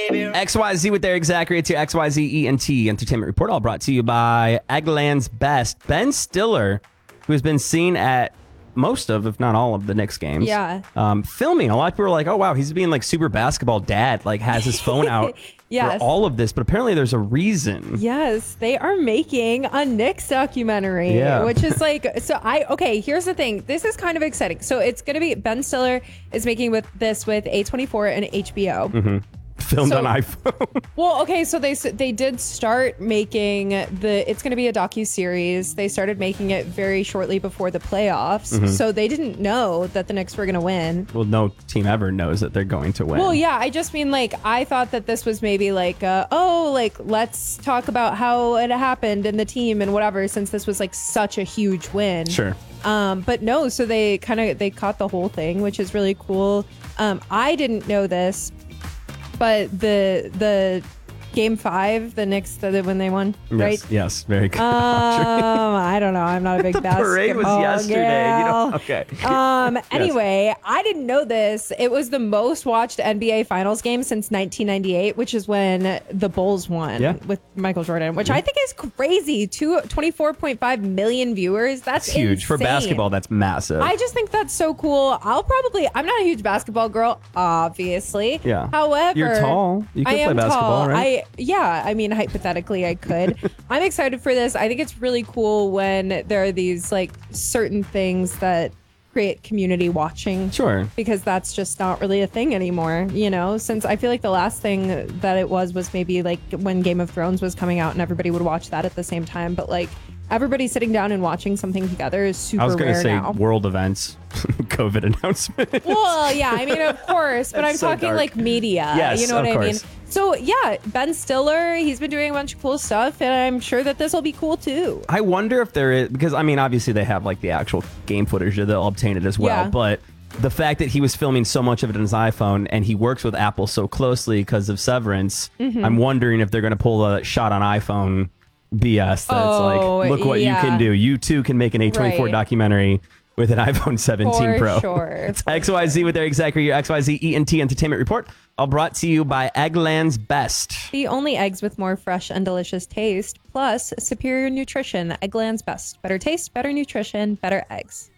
XYZ with Eric Zachary to XYZ ENT Entertainment Report, all brought to you by Eggland's Best. Ben Stiller, who has been seen at most of, if not all of, the Knicks games. Yeah. Filming. A lot of people are like, oh, wow, he's being like super basketball dad, like has his phone out Yes. for all of this. But apparently there's a reason. Yes, they are making a Knicks documentary, Yeah. which is like, okay, here's the thing. This is kind of exciting. So it's going to be, Ben Stiller is making with A24 and HBO. Mm-hmm. Filmed on iPhone. Well, okay, so they did start making it's going to be a docu-series. They started making it very shortly before the playoffs. Mm-hmm. So they didn't know that the Knicks were going to win. Well, no team ever knows that they're going to win. Well, yeah, I just mean like I thought that this was maybe like let's talk about how it happened and the team and whatever, since this was like such a huge win. Sure. But no, so they caught the whole thing, which is really cool. I didn't know this, but the Game 5, the Knicks, when they won, right? Yes, very good. I don't know. I'm not a big basketball Parade was yesterday. gal. Okay. Anyway, I didn't know this. It was the most watched NBA Finals game since 1998, which is when the Bulls won with Michael Jordan, which I think is crazy. 24.5 million viewers. That's huge for insane. basketball. That's massive. I just think that's so cool. I'm not a huge basketball girl, obviously. Yeah. However, you're tall. You can I play am basketball, tall. right? I mean, hypothetically, I could. I'm excited for this. I think it's really cool when there are these like certain things that create community watching. Sure. Because that's just not really a thing anymore, since I feel like the last thing that it was maybe like when Game of Thrones was coming out and everybody would watch that at the same time. But like everybody sitting down and watching something together is super rare now. I was going to say world events, COVID announcement. Well, yeah, I mean, of course, but I'm so talking dark. like media. Yes, you know what of I mean? course. So yeah, Ben Stiller, he's been doing a bunch of cool stuff, and I'm sure that this will be cool too. I wonder if there is, because I mean, obviously they have like the actual game footage that they'll obtain it as well, Yeah. but the fact that he was filming so much of it on his iPhone and he works with Apple so closely because of Severance, I'm wondering if they're going to pull a shot on iPhone BS that's like, look what you can do. You too can make an A24 Right. documentary with an iPhone 17 For Pro. sure. It's XYZ with Eric Zachary, your XYZ ENT Entertainment Report, all brought to you by Eggland's Best. The only eggs with more fresh and delicious taste, plus superior nutrition. Eggland's Best. Better taste, better nutrition, better eggs.